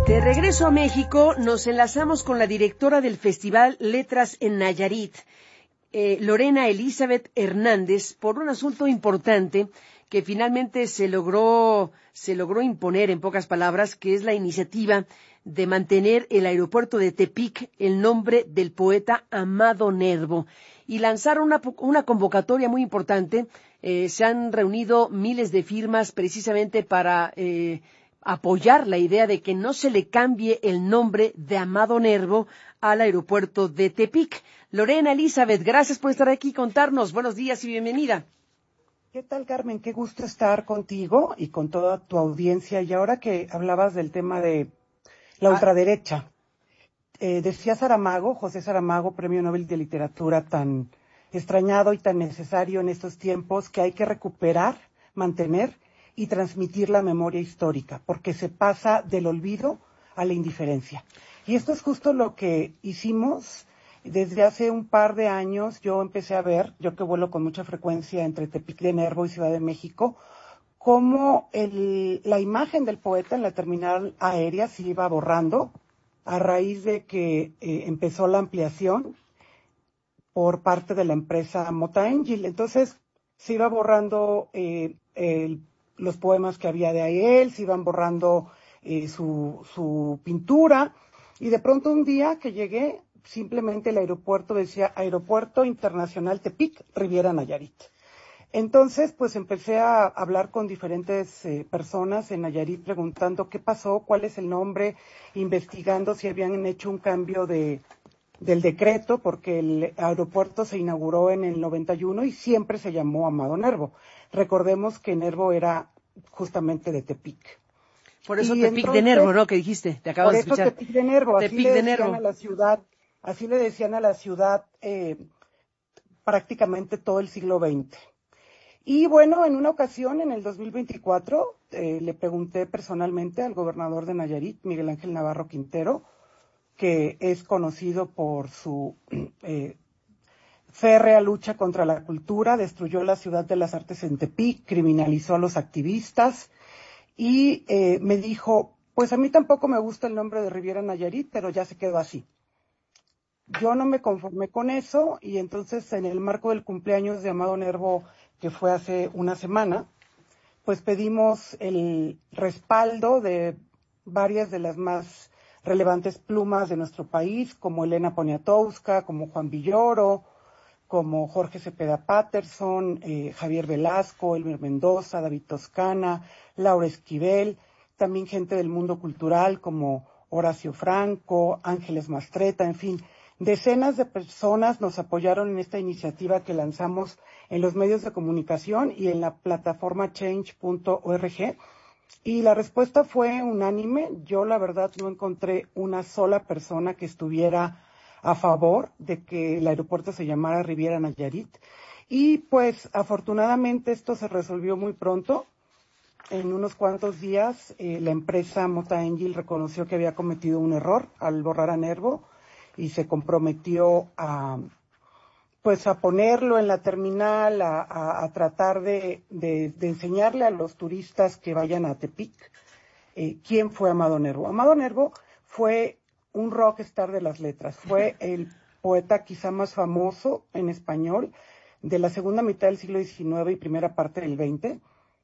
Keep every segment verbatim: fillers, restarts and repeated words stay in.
De regreso a México, nos enlazamos con la directora del Festival Letras en Nayarit, eh, Lorena Elizabeth Hernández, por un asunto importante que finalmente se logró, se logró imponer, en pocas palabras, que es la iniciativa de mantener el aeropuerto de Tepic el nombre del poeta Amado Nervo. Y lanzaron una, una convocatoria muy importante. Eh, se han reunido miles de firmas precisamente para Eh, apoyar la idea de que no se le cambie el nombre de Amado Nervo al aeropuerto de Tepic. Lorena Elizabeth, gracias por estar aquí y contarnos. Buenos días y bienvenida. ¿Qué tal, Carmen? Qué gusto estar contigo y con toda tu audiencia. Y ahora que hablabas del tema de la ultraderecha, eh, decía Saramago, José Saramago, Premio Nobel de Literatura, tan extrañado y tan necesario en estos tiempos, que hay que recuperar, mantener y transmitir la memoria histórica, porque se pasa del olvido a la indiferencia. Y esto es justo lo que hicimos desde hace un par de años. Yo empecé a ver, yo que vuelo con mucha frecuencia entre Tepic de Nervo y Ciudad de México, cómo el, la imagen del poeta en la terminal aérea se iba borrando a raíz de que eh, empezó la ampliación por parte de la empresa Mota Engil. Entonces se iba borrando eh, el los poemas que había de él, se iban borrando eh, su, su pintura, y de pronto un día que llegué, simplemente el aeropuerto decía Aeropuerto Internacional Tepic, Riviera Nayarit. Entonces, pues empecé a hablar con diferentes eh, personas en Nayarit preguntando qué pasó, cuál es el nombre, investigando si habían hecho un cambio de del decreto, porque el aeropuerto se inauguró en el noventa y uno y siempre se llamó Amado Nervo. Recordemos que Nervo era justamente de Tepic. Por eso y Tepic entonces, de Nervo, ¿no? Que dijiste, te acabo por de eso escuchar. Tepic de Nervo, así Tepic le de decían Nervo. a la ciudad, así le decían a la ciudad eh, prácticamente todo el siglo veinte. Y bueno, en una ocasión, en el dos mil veinticuatro, eh, le pregunté personalmente al gobernador de Nayarit, Miguel Ángel Navarro Quintero, que es conocido por su eh, férrea lucha contra la cultura, destruyó la Ciudad de las Artes en Tepic, criminalizó a los activistas y eh, me dijo, pues a mí tampoco me gusta el nombre de Riviera Nayarit, pero ya se quedó así. Yo no me conformé con eso y entonces en el marco del cumpleaños de Amado Nervo, que fue hace una semana, pues pedimos el respaldo de varias de las más relevantes plumas de nuestro país, como Elena Poniatowska, como Juan Villoro, como Jorge Cepeda Patterson, eh, Javier Velasco, Elmer Mendoza, David Toscana, Laura Esquivel, también gente del mundo cultural como Horacio Franco, Ángeles Mastreta, en fin, decenas de personas nos apoyaron en esta iniciativa que lanzamos en los medios de comunicación y en la plataforma change punto org. Y la respuesta fue unánime. Yo, la verdad, no encontré una sola persona que estuviera a favor de que el aeropuerto se llamara Riviera Nayarit. Y pues, afortunadamente, esto se resolvió muy pronto. En unos cuantos días, eh, la empresa Mota Engil reconoció que había cometido un error al borrar a Nervo y se comprometió a pues a ponerlo en la terminal, a, a, a tratar de, de, de enseñarle a los turistas que vayan a Tepic eh, quién fue Amado Nervo. Amado Nervo fue un rockstar de las letras, fue el poeta quizá más famoso en español de la segunda mitad del siglo diecinueve y primera parte del veinte.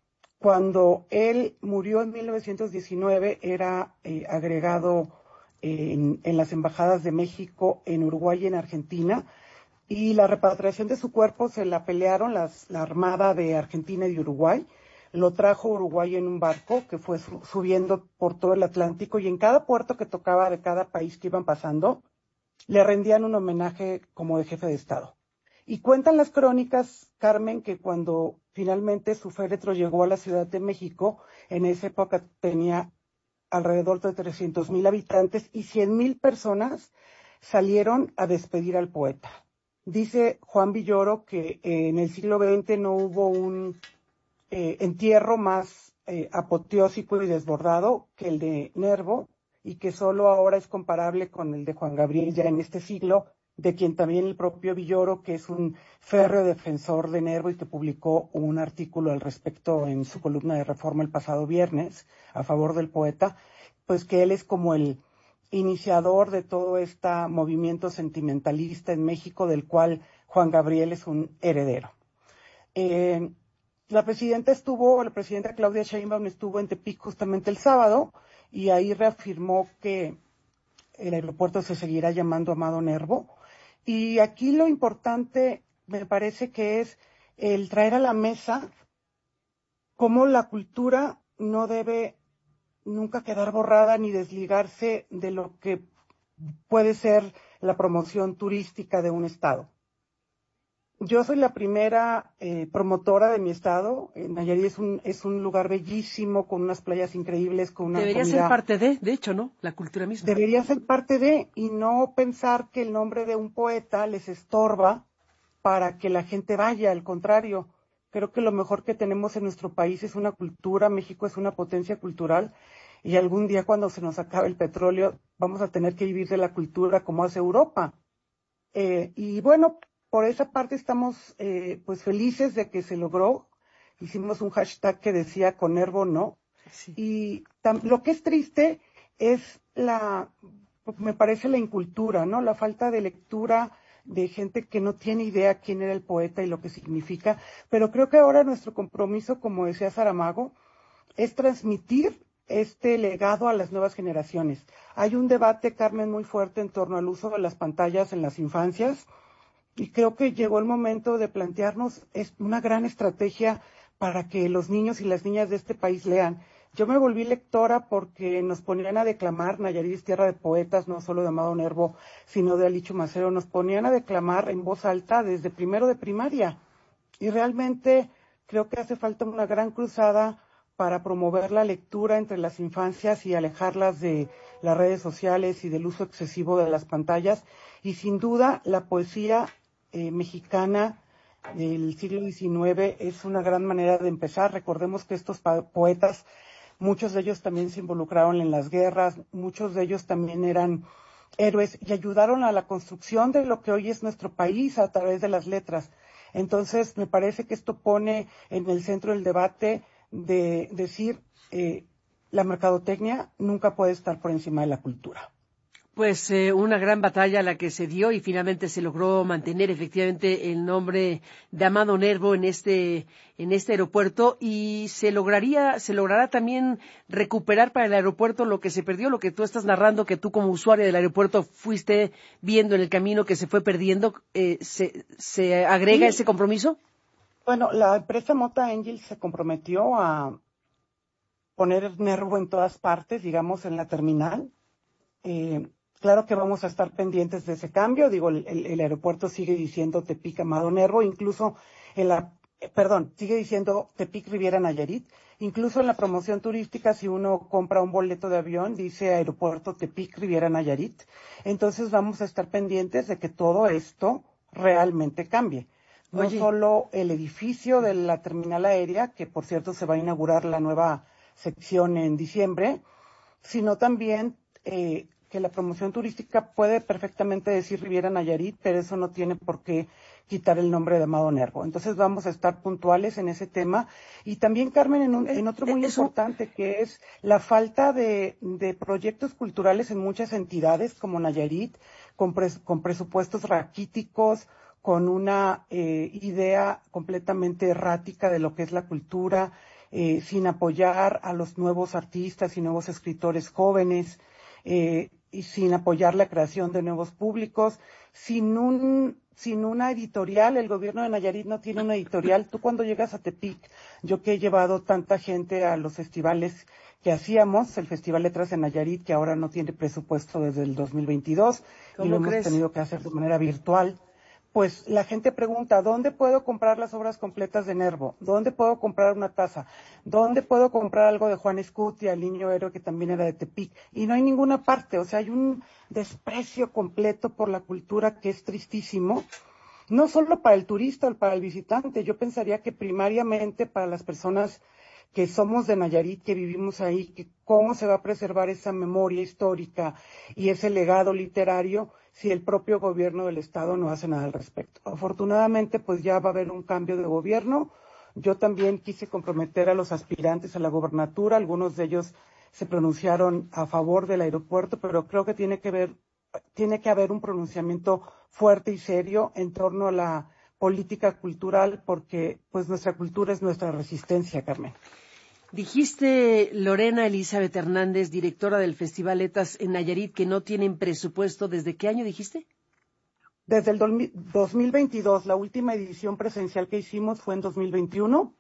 Cuando él murió en mil novecientos diecinueve, era eh, agregado eh, en, en las embajadas de México, en Uruguay y en Argentina, y la repatriación de su cuerpo se la pelearon las, la Armada de Argentina y de Uruguay. Lo trajo Uruguay en un barco que fue su, subiendo por todo el Atlántico, y en cada puerto que tocaba de cada país que iban pasando, le rendían un homenaje como de jefe de Estado. Y cuentan las crónicas, Carmen, que cuando finalmente su féretro llegó a la Ciudad de México, en esa época tenía alrededor de trescientos mil habitantes y cien mil personas salieron a despedir al poeta. Dice Juan Villoro que eh, en el siglo veinte no hubo un eh, entierro más eh, apoteósico y desbordado que el de Nervo, y que solo ahora es comparable con el de Juan Gabriel ya en este siglo, de quien también el propio Villoro, que es un férreo defensor de Nervo y que publicó un artículo al respecto en su columna de Reforma el pasado viernes a favor del poeta, pues que él es como el iniciador de todo este movimiento sentimentalista en México, del cual Juan Gabriel es un heredero. Eh, la presidenta estuvo, la presidenta Claudia Sheinbaum estuvo en Tepic justamente el sábado y ahí reafirmó que el aeropuerto se seguirá llamando Amado Nervo. Y aquí lo importante me parece que es el traer a la mesa cómo la cultura no debe nunca quedar borrada ni desligarse de lo que puede ser la promoción turística de un estado. Yo soy la primera eh, promotora de mi estado. Nayarit es un, es un lugar bellísimo, con unas playas increíbles, con una Debería comida... ser parte de, de hecho, ¿no? La cultura misma. Debería ser parte de, y no pensar que el nombre de un poeta les estorba para que la gente vaya. Al contrario, creo que lo mejor que tenemos en nuestro país es una cultura. México es una potencia cultural, y algún día, cuando se nos acabe el petróleo, vamos a tener que vivir de la cultura como hace Europa. Eh, y bueno, por esa parte estamos eh, pues felices de que se logró. Hicimos un hashtag que decía con Nervo no. Sí. Y tam- lo que es triste es la, me parece la incultura, ¿no? La falta de lectura de gente que no tiene idea quién era el poeta y lo que significa. Pero creo que ahora nuestro compromiso, como decía Saramago, es transmitir este legado a las nuevas generaciones. Hay un debate, Carmen, muy fuerte en torno al uso de las pantallas en las infancias, y creo que llegó el momento de plantearnos una gran estrategia para que los niños y las niñas de este país lean. Yo me volví lectora porque nos ponían a declamar. Nayarit es tierra de poetas, no solo de Amado Nervo, sino de Alicho Macero. Nos ponían a declamar en voz alta desde primero de primaria. Y realmente creo que hace falta una gran cruzada para promover la lectura entre las infancias y alejarlas de las redes sociales y del uso excesivo de las pantallas. Y sin duda, la poesía eh, mexicana del siglo diecinueve es una gran manera de empezar. Recordemos que estos poetas, muchos de ellos también se involucraron en las guerras, muchos de ellos también eran héroes y ayudaron a la construcción de lo que hoy es nuestro país a través de las letras. Entonces, me parece que esto pone en el centro del debate de decir, eh, la mercadotecnia nunca puede estar por encima de la cultura. Pues eh, una gran batalla la que se dio y finalmente se logró mantener efectivamente el nombre de Amado Nervo en este en este aeropuerto, y se lograría se logrará también recuperar para el aeropuerto lo que se perdió, lo que tú estás narrando, que tú como usuario del aeropuerto fuiste viendo en el camino que se fue perdiendo. Eh, se se agrega Sí. ese compromiso. Bueno, la empresa Mota Angel se comprometió a poner Nervo en todas partes, digamos, en la terminal. Eh, claro que vamos a estar pendientes de ese cambio. Digo, el, el, el aeropuerto sigue diciendo Tepic Amado Nervo, incluso en la, eh, perdón, sigue diciendo Tepic Riviera Nayarit. Incluso en la promoción turística, si uno compra un boleto de avión, dice Aeropuerto Tepic Riviera Nayarit. Entonces vamos a estar pendientes de que todo esto realmente cambie. No Oye. solo el edificio de la terminal aérea, que por cierto se va a inaugurar la nueva sección en diciembre, sino también eh, que la promoción turística puede perfectamente decir Riviera Nayarit, pero eso no tiene por qué quitar el nombre de Amado Nervo. Entonces vamos a estar puntuales en ese tema. Y también, Carmen, en, un, en otro muy Eso. importante, que es la falta de, de proyectos culturales en muchas entidades como Nayarit, con, pres, con presupuestos raquíticos, con una eh, idea completamente errática de lo que es la cultura, eh, sin apoyar a los nuevos artistas y nuevos escritores jóvenes, eh, y sin apoyar la creación de nuevos públicos, sin un sin una editorial. El gobierno de Nayarit no tiene una editorial. Tú cuando llegas a Tepic, yo que he llevado tanta gente a los festivales que hacíamos, el Festival Letras en Nayarit, que ahora no tiene presupuesto desde el dos mil veintidós, y lo hemos crees? tenido que hacer de manera virtual. Pues la gente pregunta, ¿dónde puedo comprar las obras completas de Nervo? ¿Dónde puedo comprar una taza? ¿Dónde puedo comprar algo de Juan Escutia, el niño héroe que también era de Tepic? Y no hay ninguna parte. O sea, hay un desprecio completo por la cultura que es tristísimo. No solo para el turista o para el visitante. Yo pensaría que primariamente para las personas que somos de Nayarit, que vivimos ahí, que cómo se va a preservar esa memoria histórica y ese legado literario si el propio gobierno del estado no hace nada al respecto. Afortunadamente, pues ya va a haber un cambio de gobierno. Yo también quise comprometer a los aspirantes a la gobernatura, algunos de ellos se pronunciaron a favor del aeropuerto, pero creo que tiene que ver, tiene que haber un pronunciamiento fuerte y serio en torno a la política cultural, porque pues nuestra cultura es nuestra resistencia, Carmen. Dijiste, Lorena Elizabeth Hernández, directora del Festival Letras en Nayarit, que no tienen presupuesto. ¿Desde qué año dijiste? Desde el dos mil veintidós, la última edición presencial que hicimos fue en dos mil veintiuno.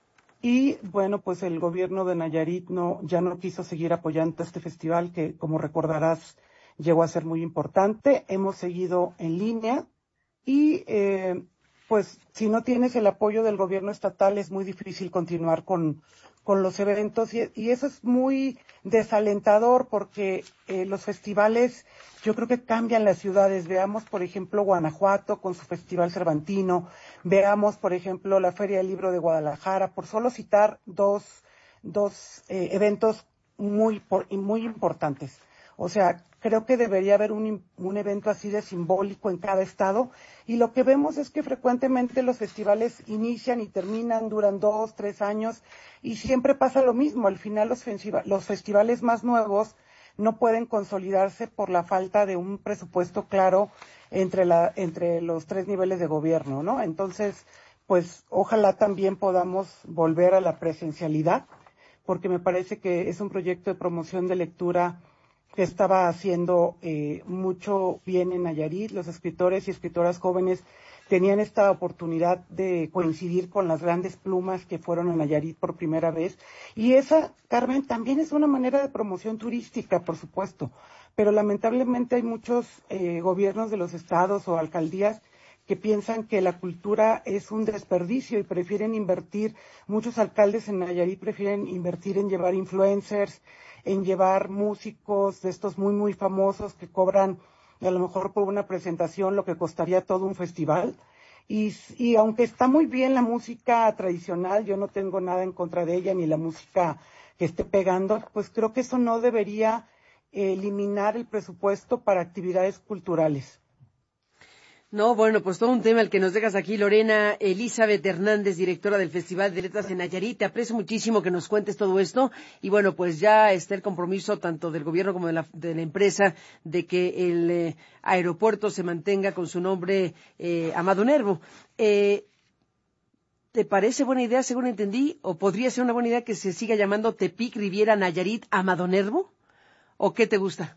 Y bueno, pues el gobierno de Nayarit no, ya no quiso seguir apoyando este festival que, como recordarás, llegó a ser muy importante. Hemos seguido en línea y eh, pues si no tienes el apoyo del gobierno estatal es muy difícil continuar con, con los eventos y, y eso es muy desalentador porque eh, los festivales yo creo que cambian las ciudades. Veamos, por ejemplo, Guanajuato con su Festival Cervantino, veamos, por ejemplo, la Feria del Libro de Guadalajara, por solo citar dos, dos eh, eventos muy, muy importantes. O sea, creo que debería haber un, un evento así de simbólico en cada estado y lo que vemos es que frecuentemente los festivales inician y terminan, duran dos, tres años y siempre pasa lo mismo. Al final los, los festivales más nuevos no pueden consolidarse por la falta de un presupuesto claro entre, la, entre los tres niveles de gobierno, ¿no? Entonces, pues ojalá también podamos volver a la presencialidad, porque me parece que es un proyecto de promoción de lectura que estaba haciendo eh, mucho bien en Nayarit. Los escritores y escritoras jóvenes tenían esta oportunidad de coincidir con las grandes plumas que fueron a Nayarit por primera vez. Y esa, Carmen, también es una manera de promoción turística, por supuesto. Pero lamentablemente hay muchos eh, gobiernos de los estados o alcaldías que piensan que la cultura es un desperdicio y prefieren invertir, muchos alcaldes en Nayarit prefieren invertir en llevar influencers, en llevar músicos de estos muy, muy famosos que cobran a lo mejor por una presentación lo que costaría todo un festival. Y, y aunque está muy bien la música tradicional, yo no tengo nada en contra de ella, ni la música que esté pegando, pues creo que eso no debería eh, eliminar el presupuesto para actividades culturales. No, bueno, pues todo un tema el que nos dejas aquí, Lorena Elizabeth Hernández, directora del Festival de Letras en Nayarit. Te aprecio muchísimo que nos cuentes todo esto y bueno, pues ya está el compromiso tanto del gobierno como de la, de la empresa de que el eh, aeropuerto se mantenga con su nombre eh, Amado Nervo. Eh, ¿Te parece buena idea, según entendí, o podría ser una buena idea que se siga llamando Tepic Riviera Nayarit Amado Nervo? ¿O qué te gusta?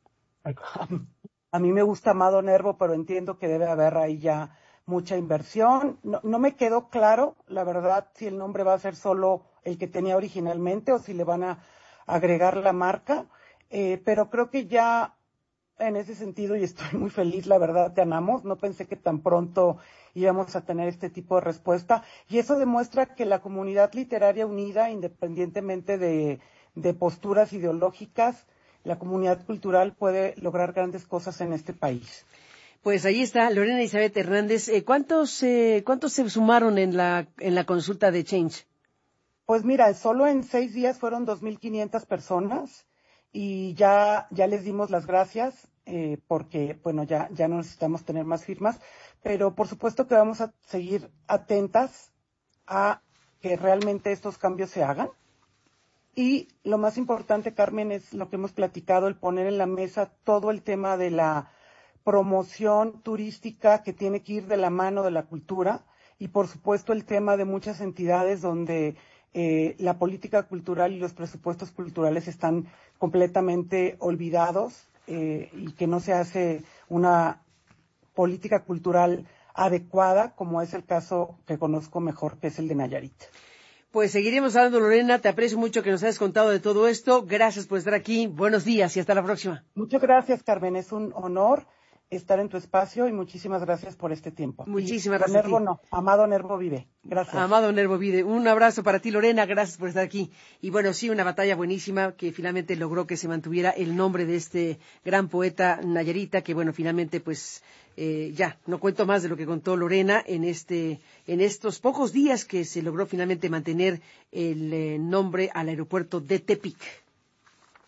A mí me gusta Amado Nervo, pero entiendo que debe haber ahí ya mucha inversión. No, no me quedó claro, la verdad, si el nombre va a ser solo el que tenía originalmente o si le van a agregar la marca, eh, pero creo que ya en ese sentido, y estoy muy feliz, la verdad, te amamos. No pensé que tan pronto íbamos a tener este tipo de respuesta, y eso demuestra que la comunidad literaria unida, independientemente de, de posturas ideológicas, la comunidad cultural puede lograr grandes cosas en este país. Pues ahí está, Lorena Elizabeth Hernández. Eh, ¿Cuántos eh, cuántos se sumaron en la en la consulta de Change? Pues mira, solo en seis días fueron dos mil quinientas personas y ya ya les dimos las gracias eh, porque, bueno, ya, ya no necesitamos tener más firmas, pero por supuesto que vamos a seguir atentas a que realmente estos cambios se hagan. Y lo más importante, Carmen, es lo que hemos platicado, el poner en la mesa todo el tema de la promoción turística que tiene que ir de la mano de la cultura y, por supuesto, el tema de muchas entidades donde eh, la política cultural y los presupuestos culturales están completamente olvidados eh, y que no se hace una política cultural adecuada, como es el caso que conozco mejor, que es el de Nayarit. Pues seguiremos hablando, Lorena. Te aprecio mucho que nos hayas contado de todo esto. Gracias por estar aquí. Buenos días y hasta la próxima. Muchas gracias, Carmen. Es un honor estar en tu espacio y muchísimas gracias por este tiempo. Muchísimas y gracias. Nervo no, Amado Nervo vive. Gracias. Amado Nervo vive. Un abrazo para ti, Lorena. Gracias por estar aquí. Y bueno, sí, una batalla buenísima que finalmente logró que se mantuviera el nombre de este gran poeta nayarita, que bueno, finalmente pues eh, ya, no cuento más de lo que contó Lorena en este, en estos pocos días que se logró finalmente mantener el eh, nombre al aeropuerto de Tepic.